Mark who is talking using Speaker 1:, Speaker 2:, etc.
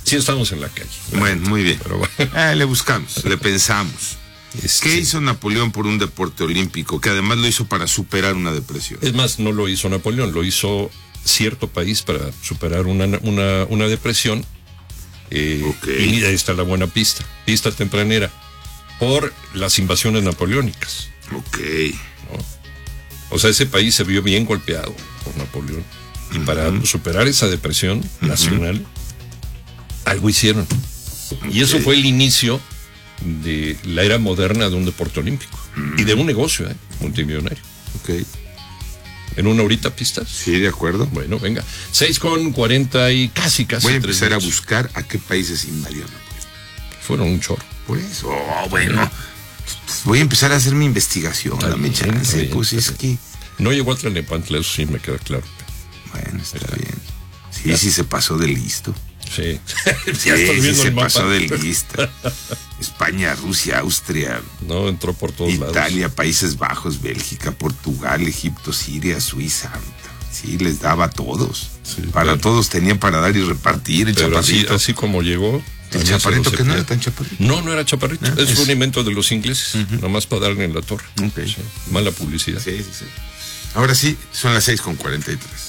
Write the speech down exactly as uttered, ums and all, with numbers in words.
Speaker 1: Sí estamos en la calle.
Speaker 2: Bueno, muy bien.
Speaker 1: Pero bueno.
Speaker 2: Eh, le buscamos, le pensamos.
Speaker 1: Este...
Speaker 2: ¿Qué hizo Napoleón por un deporte olímpico? Que además lo hizo para superar una depresión.
Speaker 1: Es más, no lo hizo Napoleón, lo hizo cierto país para superar una, una, una depresión. Eh,
Speaker 2: okay.
Speaker 1: Y ahí está la buena pista, pista tempranera, por las invasiones napoleónicas.
Speaker 2: Ok.
Speaker 1: ¿No? O sea, ese país se vio bien golpeado por Napoleón. Y uh-huh. para superar esa depresión uh-huh. nacional, algo hicieron. Okay. Y eso fue el inicio de la era moderna de un deporte olímpico. Uh-huh. Y de un negocio, ¿eh? multimillonario.
Speaker 2: Ok.
Speaker 1: ¿En una horita pistas?
Speaker 2: Sí, de acuerdo.
Speaker 1: Bueno, venga. seis con cuarenta y casi, casi.
Speaker 2: Voy a empezar a buscar a qué países invadió Napoleón.
Speaker 1: Fueron un chorro.
Speaker 2: Por eso, oh, bueno. Voy a empezar a hacer mi investigación. Está Dame bien, chance, bien, pues es que...
Speaker 1: No llegó a Tlalnepantla, eso sí me queda claro.
Speaker 2: Bueno, está, está bien. Sí, ya. sí se pasó de listo.
Speaker 1: Sí.
Speaker 2: ya sí, sí se pasó de lista. España, Rusia, Austria.
Speaker 1: No, entró por todos
Speaker 2: Italia,
Speaker 1: lados.
Speaker 2: Italia, Países Bajos, Bélgica, Portugal, Egipto, Siria, Suiza. Sí, les daba a todos. Sí, para pero, todos tenían para dar y repartir. El
Speaker 1: pero
Speaker 2: chaparrito.
Speaker 1: Así, así como llegó.
Speaker 2: El chaparrito que no era tan chaparrito.
Speaker 1: No, no era chaparrito. ¿Eh? Es, es un invento de los ingleses. Uh-huh. Nomás para darle en la torre.
Speaker 2: Okay.
Speaker 1: Sí. Mala publicidad.
Speaker 2: Sí, sí, sí. Ahora sí, son las seis con cuarenta y tres.